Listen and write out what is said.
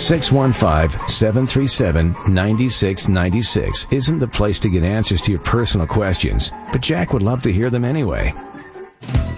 615-737-9696 isn't the place to get answers to your personal questions, but Jack would love to hear them anyway.